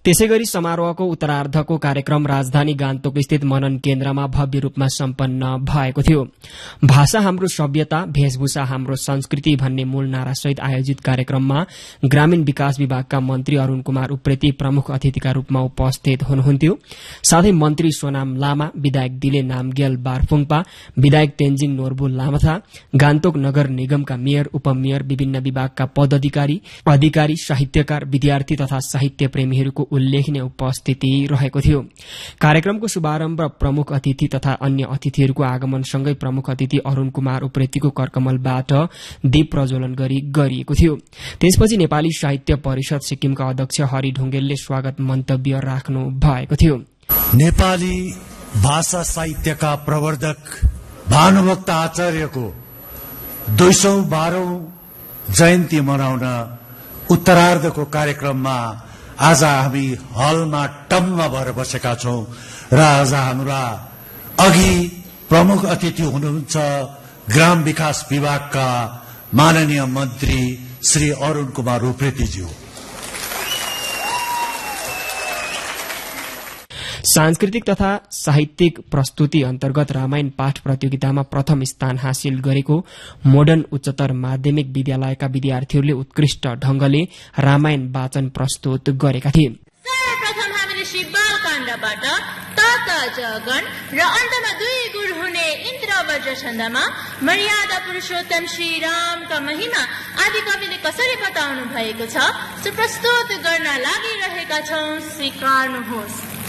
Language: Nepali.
त्यसैगरी समारोहको उत्तरार्धको कार्यक्रम राजधानी गान्तोक स्थित मनन केन्द्रमा भव्य रूपमा सम्पन्न भएको थियो। भाषा हाम्रो सभ्यता, भेषभूषा हाम्रो संस्कृति भन्ने मूल नारासहित आयोजित कार्यक्रममा ग्रामीण विकास विभागका मन्त्री अरूण कुमार उप्रेती प्रमुख अतिथिका रूपमा उपस्थित हुनुहुन्थ्यो। साथै मन्त्री सोनाम लामा, विधायक दिले नामग्याल बारफुङपा, विधायक तेन्जिङ नोर्बु लामाथा, गान्तोक नगर निगमका मेयर, उपमेयर, विभिन्न विभागका पदाधिकारी, अधिकारी, साहित्यकार, विद्यार्थी तथा साहित्य प्रेमीहरूको उल्लेखनीय उपस्थिति रहेको थियो। कार्यक्रमको शुभारम्भ प्रमुख अतिथि तथा अन्य अतिथिहरूको आगमनसँगै प्रमुख अतिथि अरूण कुमार उप्रेतीको करकमलबाट दीप प्रज्वलन गरिएको थियो। त्यसपछि नेपाली साहित्य परिषद सिक्किमका अध्यक्ष हरि ढुङ्गेलले स्वागत मन्तव्य राख्नु भएको थियो। नेपाली भाषा साहित्यका प्रवर्धक भानुभक्त आचार्यको 212औं जयन्ती मनाउन उत्तरार्धको कार्यक्रममा आज हामी हलमा टम्म भएर बसेका छौं र आज हाम्रा अघि प्रमुख अतिथि हुनुहुन्छ ग्राम विकास विभागका माननीय मन्त्री श्री अरूण कुमार उप्रेतीज्यू। सांस्कृतिक तथा साहित्यिक प्रस्तुति अन्तर्गत रामायण पाठ प्रतियोगितामा प्रथम स्थान हासिल गरेको मोडर्न उच्चतर माध्यमिक विद्यालयका विद्यार्थीहरूले उत्कृष्ट ढंगले रामायण वाचन प्रस्तुत गरेका थिए। सर्वप्रथम हामीले श्री बालकाण्डबाट तात जगन र अन्तमा 2 गुण हुने इन्द्र वज्र छन्दमा मर्यादा पुरुषोत्तम श्री रामका महिमा आदि कविले कसरी बताउनु भएको छ सो प्रस्तुत गर्न लागिरहेका छौं, स्वीकार्नुहोस्।